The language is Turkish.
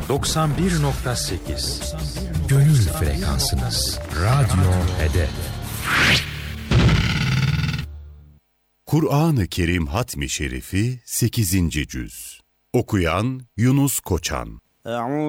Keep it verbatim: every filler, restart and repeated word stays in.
doksan bir nokta sekiz Gönül frekansınız. Radyo Hedef. Kur'an-ı Kerim Hatmi Şerifi sekizinci cüz. Okuyan Yunus Koçan.